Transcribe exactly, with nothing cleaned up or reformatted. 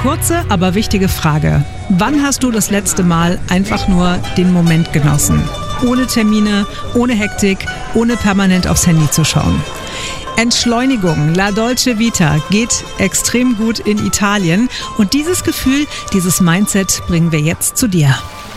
kurze, aber wichtige Frage. Wann hast du das letzte Mal einfach nur den Moment genossen? Ohne Termine, ohne Hektik, ohne permanent aufs Handy zu schauen. Entschleunigung, La Dolce Vita, geht extrem gut in Italien. Und dieses Gefühl, dieses Mindset bringen wir jetzt zu dir.